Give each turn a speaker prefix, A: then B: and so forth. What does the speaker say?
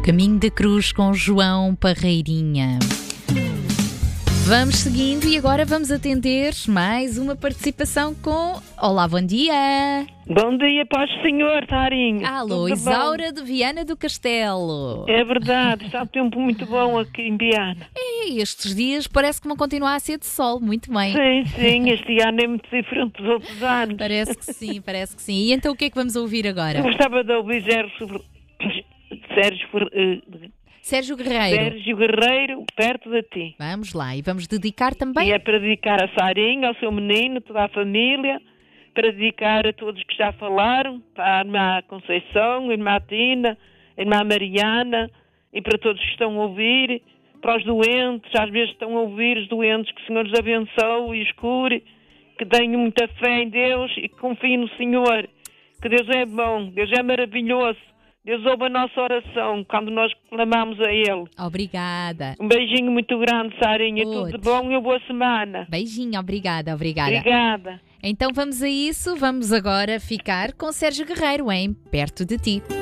A: Caminho da Cruz com João Parreirinha. Vamos seguindo e agora vamos atender mais uma participação com... Olá, bom dia!
B: Bom dia, paz Senhor, Tarinho.
A: Alô, Isaura de Viana do Castelo.
B: É verdade, está um tempo muito bom aqui em Viana.
A: E estes dias parece que vão continuar a ser de sol, muito bem.
B: Sim, este ano é muito diferente dos outros anos.
A: Parece que sim. E então o que é que vamos ouvir agora?
B: Eu gostava de ouvir
A: Sérgio Guerreiro,
B: perto de ti.
A: Vamos lá, e vamos dedicar também?
B: E é para dedicar a Sarinha, ao seu menino, toda a família, para dedicar a todos que já falaram, para a irmã Conceição, a irmã Tina, a irmã Mariana, e para todos que estão a ouvir, para os doentes, às vezes estão a ouvir os doentes, que o Senhor os abençoe e os cure, que tenham muita fé em Deus e que confiem no Senhor, que Deus é bom, Deus é maravilhoso. Deus ouve a nossa oração quando nós clamamos a Ele.
A: Obrigada.
B: Um beijinho muito grande, Sarinha. Tudo de bom e uma boa semana.
A: Beijinho, obrigada.
B: Obrigada.
A: Então vamos a isso. Vamos agora ficar com Sérgio Guerreiro em Perto de Ti.